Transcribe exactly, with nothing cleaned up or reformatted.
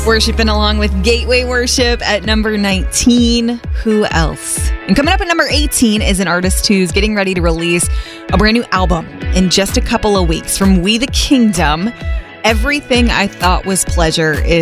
Worshiping along with Gateway Worship at number nineteen. Who else? And coming up at number eighteen is an artist who's getting ready to release a brand new album in just a couple of weeks. From We the Kingdom, Everything I Thought Was Pleasure is